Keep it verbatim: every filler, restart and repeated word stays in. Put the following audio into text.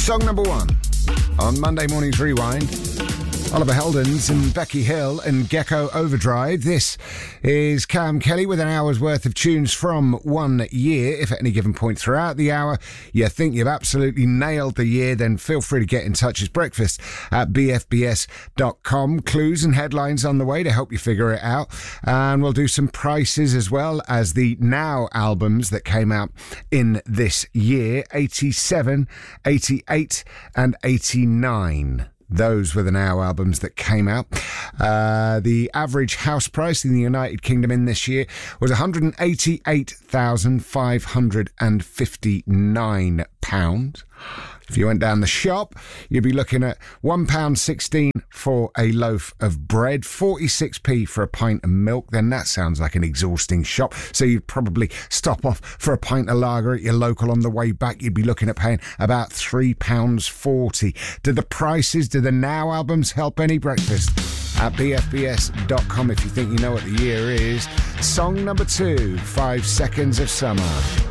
Song number one on Monday Morning's Rewind. Oliver Heldens and Becky Hill and Gecko Overdrive. This is Cam Kelly with an hour's worth of tunes from one year. If at any given point throughout the hour you think you've absolutely nailed the year, then feel free to get in touch. It's breakfast at b f b s dot com. Clues and headlines on the way to help you figure it out. And we'll do some prices as well as the Now albums that came out in this year. eighty-seven, eighty-eight and eighty-nine. Those were the Now albums that came out. Uh, the average house price in the United Kingdom in this year was one hundred eighty-eight thousand five hundred fifty-nine pounds. If you went down the shop, you'd be looking at one pound sixteen for a loaf of bread, forty-six p for a pint of milk. Then that sounds like an exhausting shop. So you'd probably stop off for a pint of lager at your local on the way back. You'd be looking at paying about three pounds forty. Do the prices, do the Now albums help any? Breakfast at b f b s dot com if you think you know what the year is. Song number two, Five Seconds of Summer.